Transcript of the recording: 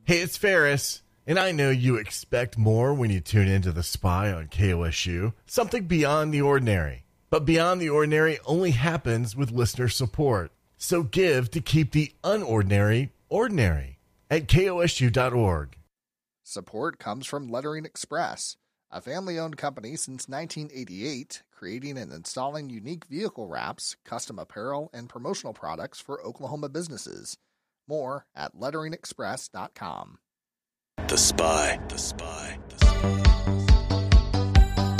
Hey, it's Ferris, and I know you expect more when you tune into The Spy on KOSU, something beyond the ordinary. But beyond the ordinary only happens with listener support. So give to keep the unordinary ordinary at kosu.org. Support comes from Lettering Express, a family-owned company since 1988, creating and installing unique vehicle wraps, custom apparel, and promotional products for Oklahoma businesses. More at letteringexpress.com. The Spy. The Spy. The Spy.